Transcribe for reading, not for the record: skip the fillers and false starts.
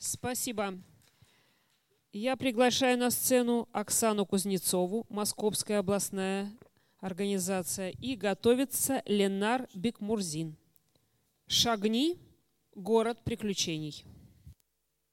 Спасибо. Я приглашаю на сцену Оксану Кузнецову, Московская областная организация, и готовится Ленар Бикмурзин. «Шагни. Город приключений».